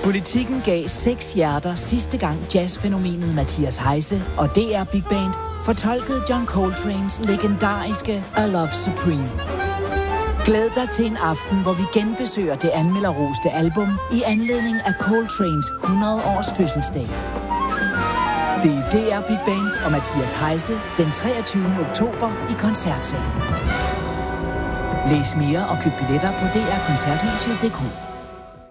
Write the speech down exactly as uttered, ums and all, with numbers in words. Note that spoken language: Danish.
Politikken gav seks hjerter sidste gang jazzfænomenet Mathias Heise og D R Big Band fortolkede John Coltranes legendariske A Love Supreme. Glæd dig til en aften, hvor vi genbesøger det anmelderroste album i anledning af Coltranes hundrede års fødselsdag. Det er D R Big Band og Mathias Heise den treogtyvende oktober i Koncertsalen. Læs mere og køb billetter på d r koncerthuset punktum d k.